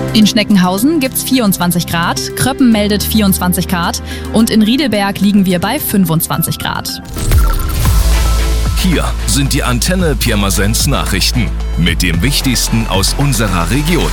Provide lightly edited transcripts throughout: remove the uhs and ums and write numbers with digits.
In Schneckenhausen gibt's 24 Grad, Kröppen meldet 24 Grad und in Riedelberg liegen wir bei 25 Grad. Hier sind die Antenne Pirmasens Nachrichten mit dem Wichtigsten aus unserer Region.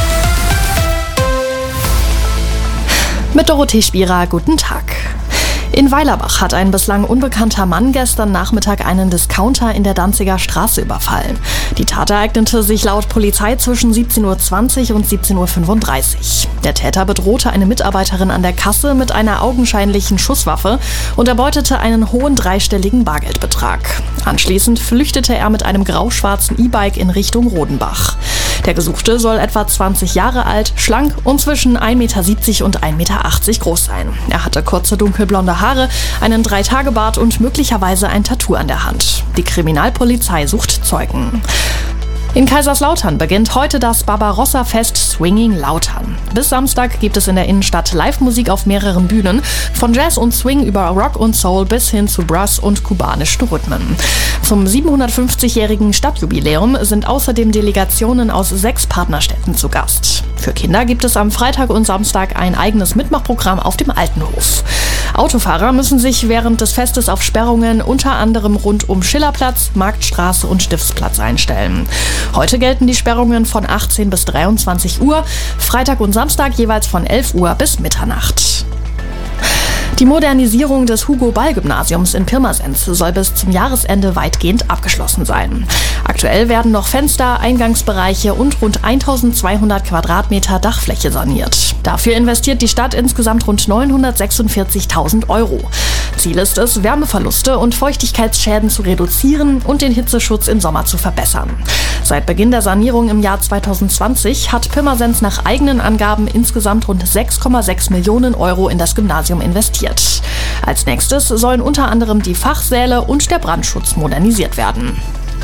Mit Dorothee Spierer, guten Tag. In Weilerbach hat ein bislang unbekannter Mann gestern Nachmittag einen Discounter in der Danziger Straße überfallen. Die Tat ereignete sich laut Polizei zwischen 17:20 Uhr und 17:35 Uhr. Der Täter bedrohte eine Mitarbeiterin an der Kasse mit einer augenscheinlichen Schusswaffe und erbeutete einen hohen dreistelligen Bargeldbetrag. Anschließend flüchtete er mit einem grau-schwarzen E-Bike in Richtung Rodenbach. Der Gesuchte soll etwa 20 Jahre alt, schlank und zwischen 1,70 Meter und 1,80 Meter groß sein. Er hatte kurze dunkelblonde Haare, einen 3-Tage-Bart und möglicherweise ein Tattoo an der Hand. Die Kriminalpolizei sucht Zeugen. In Kaiserslautern beginnt heute das Barbarossa-Fest Swinging Lautern. Bis Samstag gibt es in der Innenstadt Live-Musik auf mehreren Bühnen, von Jazz und Swing über Rock und Soul bis hin zu Brass und kubanischen Rhythmen. Zum 750-jährigen Stadtjubiläum sind außerdem Delegationen aus 6 Partnerstädten zu Gast. Für Kinder gibt es am Freitag und Samstag ein eigenes Mitmachprogramm auf dem Altenhof. Autofahrer müssen sich während des Festes auf Sperrungen unter anderem rund um Schillerplatz, Marktstraße und Stiftsplatz einstellen. Heute gelten die Sperrungen von 18 bis 23 Uhr, Freitag und Samstag jeweils von 11 Uhr bis Mitternacht. Die Modernisierung des Hugo-Ball-Gymnasiums in Pirmasens soll bis zum Jahresende weitgehend abgeschlossen sein. Aktuell werden noch Fenster, Eingangsbereiche und rund 1200 Quadratmeter Dachfläche saniert. Dafür investiert die Stadt insgesamt rund 946.000 €. Ziel ist es, Wärmeverluste und Feuchtigkeitsschäden zu reduzieren und den Hitzeschutz im Sommer zu verbessern. Seit Beginn der Sanierung im Jahr 2020 hat Pirmasens nach eigenen Angaben insgesamt rund 6,6 Millionen € in das Gymnasium investiert. Als nächstes sollen unter anderem die Fachsäle und der Brandschutz modernisiert werden.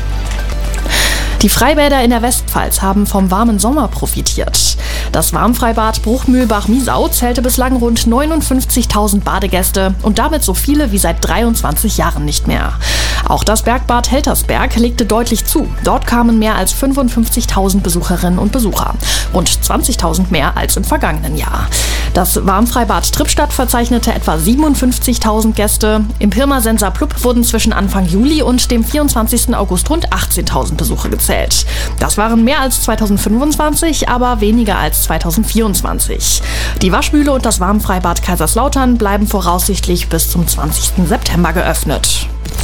Die Freibäder in der Westpfalz haben vom warmen Sommer profitiert. Das Warmfreibad Bruchmühlbach-Miesau zählte bislang rund 59.000 Badegäste und damit so viele wie seit 23 Jahren nicht mehr. Auch das Bergbad Heltersberg legte deutlich zu. Dort kamen mehr als 55.000 Besucherinnen und Besucher, rund 20.000 mehr als im vergangenen Jahr. Das Warmfreibad Trippstadt verzeichnete etwa 57.000 Gäste. Im Pirmasenser Plub wurden zwischen Anfang Juli und dem 24. August rund 18.000 Besucher gezählt. Das waren mehr als 2025, aber weniger als 2024. Die Waschmühle und das Warmfreibad Kaiserslautern bleiben voraussichtlich bis zum 20. September geöffnet.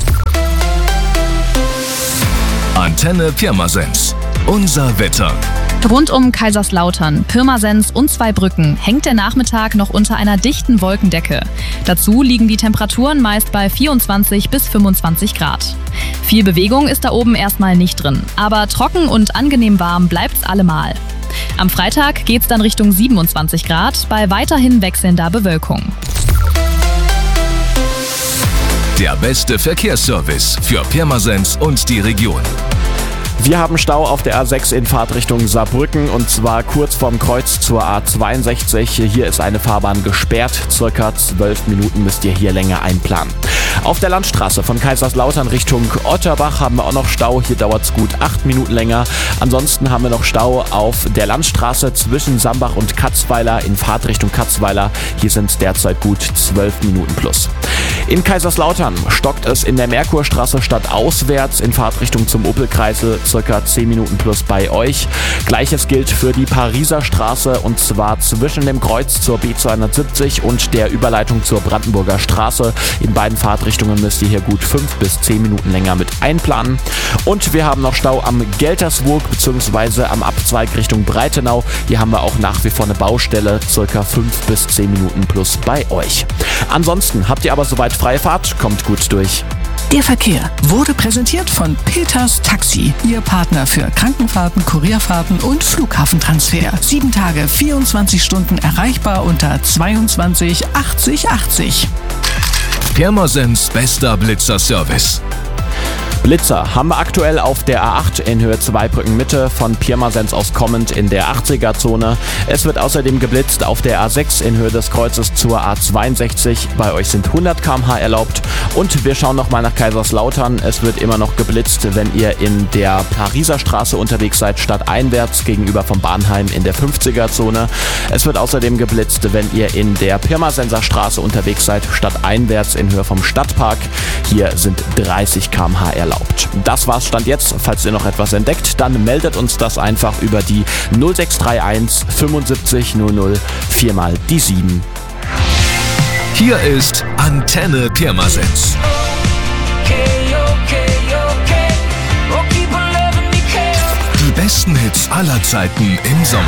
Antenne Pirmasens. Unser Wetter. Rund um Kaiserslautern, Pirmasens und Zweibrücken hängt der Nachmittag noch unter einer dichten Wolkendecke. Dazu liegen die Temperaturen meist bei 24 bis 25 Grad. Viel Bewegung ist da oben erstmal nicht drin, aber trocken und angenehm warm bleibt's allemal. Am Freitag geht's dann Richtung 27 Grad bei weiterhin wechselnder Bewölkung. Der beste Verkehrsservice für Pirmasens und die Region. Wir haben Stau auf der A6 in Fahrtrichtung Saarbrücken und zwar kurz vorm Kreuz zur A62. Hier ist eine Fahrbahn gesperrt. Circa 12 Minuten müsst ihr hier länger einplanen. Auf der Landstraße von Kaiserslautern Richtung Otterbach haben wir auch noch Stau. Hier dauert es gut 8 Minuten länger. Ansonsten haben wir noch Stau auf der Landstraße zwischen Sambach und Katzweiler in Fahrtrichtung Katzweiler. Hier sind es derzeit gut 12 Minuten plus. In Kaiserslautern stockt es in der Merkurstraße stadtauswärts in Fahrtrichtung zum Opelkreisel, circa 10 Minuten plus bei euch. Gleiches gilt für die Pariser Straße und zwar zwischen dem Kreuz zur B270 und der Überleitung zur Brandenburger Straße. In beiden Fahrtrichtungen müsst ihr hier gut 5 bis 10 Minuten länger mit einplanen. Und wir haben noch Stau am Geltersburg bzw. am Abzweig Richtung Breitenau. Hier haben wir auch nach wie vor eine Baustelle, circa 5 bis 10 Minuten plus bei euch. Ansonsten habt ihr aber soweit freie Fahrt, kommt gut durch. Der Verkehr wurde präsentiert von Peters Taxi, Ihr Partner für Krankenfahrten, Kurierfahrten und Flughafentransfer. 7 Tage, 24 Stunden erreichbar unter 22 80 80. Pirmasens bester Blitzerservice. Blitzer haben wir aktuell auf der A8 in Höhe Zweibrücken Mitte von Pirmasens aus kommend in der 80er-Zone. Es wird außerdem geblitzt auf der A6 in Höhe des Kreuzes zur A62. Bei euch sind 100 km/h erlaubt. Und wir schauen nochmal nach Kaiserslautern. Es wird immer noch geblitzt, wenn ihr in der Pariser Straße unterwegs seid, stadteinwärts gegenüber vom Bahnheim in der 50er-Zone. Es wird außerdem geblitzt, wenn ihr in der Pirmasenser Straße unterwegs seid, stadteinwärts in Höhe vom Stadtpark. Hier sind 30 km/h erlaubt. Das war's Stand jetzt. Falls ihr noch etwas entdeckt, dann meldet uns das einfach über die 0631 75 00 4 die 7. Hier ist Antenne Pirmasens. Die besten Hits aller Zeiten im Sommer.